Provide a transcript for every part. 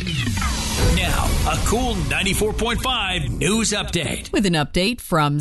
Now, a cool 94.5 news update. With an update from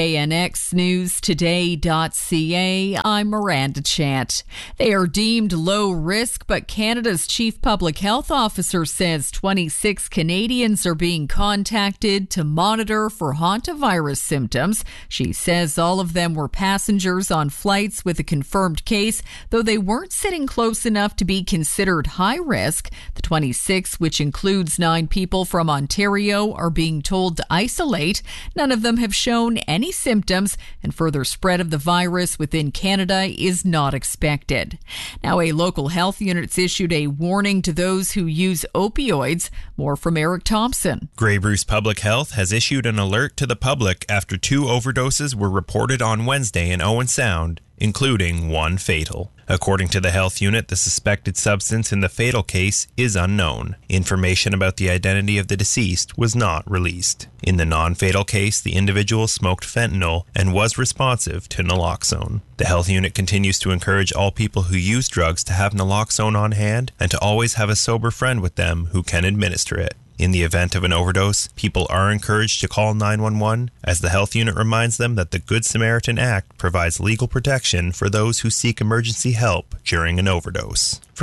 CKNXNewsToday.ca, I'm Miranda Chant. They are deemed low risk, but Canada's chief public health officer says 26 Canadians are being contacted to monitor for hantavirus symptoms. She says all of them were passengers on flights with a confirmed case, though they weren't sitting close enough to be considered high risk. The 26, which includes 9 people from Ontario, are being told to isolate. None of them have shown any symptoms, and further spread of the virus within Canada is not expected. Now, a local health unit's issued a warning to those who use opioids. More from Eric Thompson. Grey Bruce Public Health has issued an alert to the public after 2 overdoses were reported on Wednesday in Owen Sound, including 1 fatal. According to the health unit, the suspected substance in the fatal case is unknown. Information about the identity of the deceased was not released. In the non-fatal case, the individual smoked fentanyl and was responsive to naloxone. The health unit continues to encourage all people who use drugs to have naloxone on hand and to always have a sober friend with them who can administer it. In the event of an overdose, people are encouraged to call 911, as the health unit reminds them that the Good Samaritan Act provides legal protection for those who seek emergency help during an overdose. For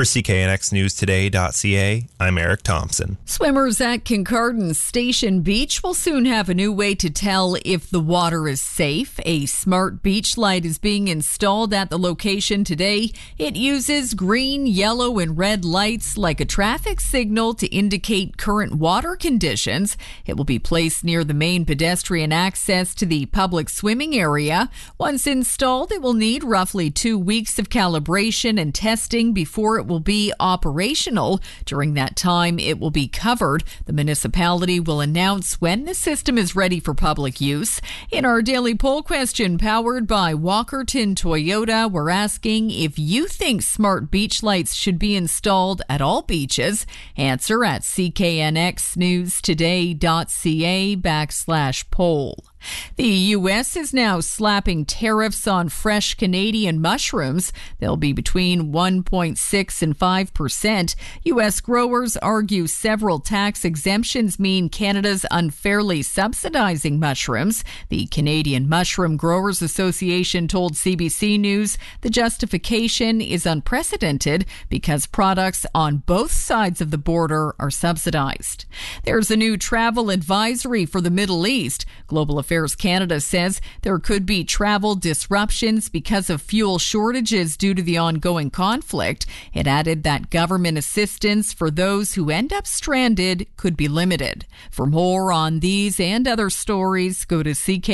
CKNXNewsToday.ca, I'm Eric Thompson. Swimmers at Kincardine Station Beach will soon have a new way to tell if the water is safe. A smart beach light is being installed at the location today. It uses green, yellow, and red lights like a traffic signal to indicate current water conditions. It will be placed near the main pedestrian access to the public swimming area. Once installed, it will need roughly 2 weeks of calibration and testing before it will be operational. During that time, it will be covered. The municipality will announce when the system is ready for public use. In our daily poll question powered by Walkerton Toyota, we're asking if you think smart beach lights should be installed at all beaches. Answer at CKNXNewsToday.ca/poll. The U.S. is now slapping tariffs on fresh Canadian mushrooms. They'll be between 1.6 and 5%. U.S. growers argue several tax exemptions mean Canada's unfairly subsidizing mushrooms. The Canadian Mushroom Growers Association told CBC News the justification is unprecedented because products on both sides of the border are subsidized. There's a new travel advisory for the Middle East. Global Affairs Canada says there could be travel disruptions because of fuel shortages due to the ongoing conflict. It added that government assistance for those who end up stranded could be limited. For more on these and other stories, go to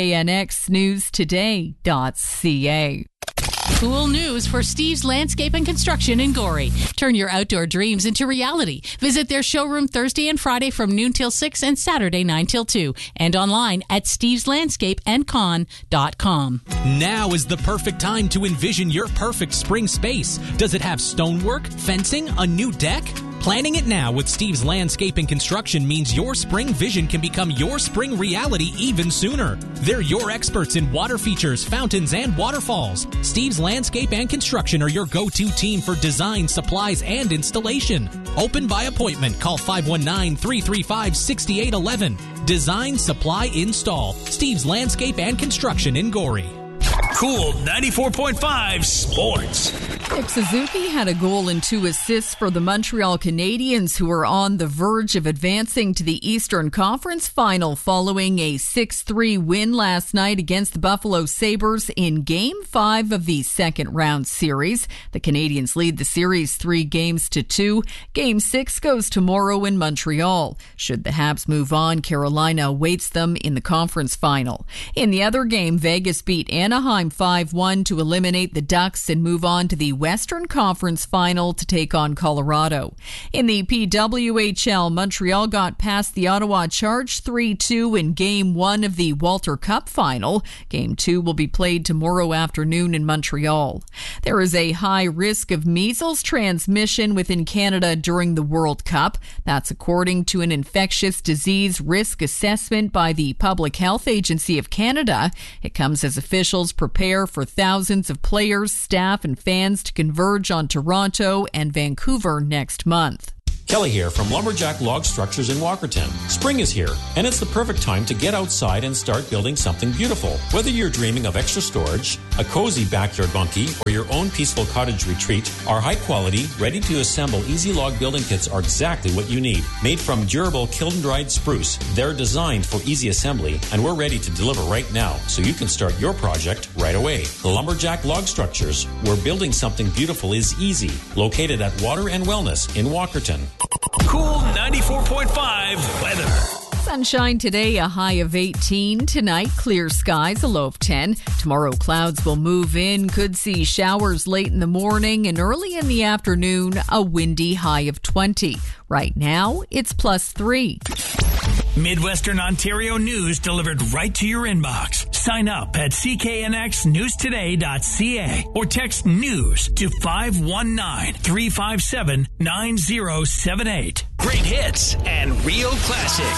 CKNXNewsToday.ca. Cool news for Steve's Landscape and Construction in Gorey. Turn your outdoor dreams into reality. Visit their showroom Thursday and Friday from noon till 6 and Saturday 9 till 2. And online at steveslandscapeandcon.com. Now is the perfect time to envision your perfect spring space. Does it have stonework, fencing, a new deck? Planning it now with Steve's Landscape and Construction means your spring vision can become your spring reality even sooner. They're your experts in water features, fountains, and waterfalls. Steve's Landscape and Construction are your go-to team for design, supplies, and installation. Open by appointment. Call 519-335-6811. Design, supply, install. Steve's Landscape and Construction in Gorey. Cool 94.5 Sports. Nick Suzuki had a goal and 2 assists for the Montreal Canadiens, who are on the verge of advancing to the Eastern Conference Final following a 6-3 win last night against the Buffalo Sabres in Game 5 of the second round series. The Canadiens lead the series 3-2. Game 6 goes tomorrow in Montreal. Should the Habs move on, Carolina awaits them in the conference final. In the other game, Vegas beat Anaheim 5-1 to eliminate the Ducks and move on to the Western Conference Final to take on Colorado. In the PWHL, Montreal got past the Ottawa Charge 3-2 in Game 1 of the Walter Cup Final. Game 2 will be played tomorrow afternoon in Montreal. There is a high risk of measles transmission within Canada during the World Cup. That's according to an infectious disease risk assessment by the Public Health Agency of Canada. It comes as officials prepare for thousands of players, staff, and fans to converge on Toronto and Vancouver next month. Kelly here from Lumberjack Log Structures in Walkerton. Spring is here, and it's the perfect time to get outside and start building something beautiful. Whether you're dreaming of extra storage, a cozy backyard bunkie, or your own peaceful cottage retreat, our high-quality, ready-to-assemble Easy Log building kits are exactly what you need. Made from durable kiln-dried spruce, they're designed for easy assembly, and we're ready to deliver right now, so you can start your project right away. Lumberjack Log Structures, where building something beautiful is easy. Located at Water and Wellness in Walkerton. Cool 94.5 weather. Sunshine today, a high of 18. Tonight, clear skies, a low of 10. Tomorrow, clouds will move in. Could see showers late in the morning and early in the afternoon, a windy high of 20. Right now, it's +3. Midwestern Ontario news delivered right to your inbox. Sign up at cknxnewstoday.ca or text news to 519-357-9078. Great hits and real classics.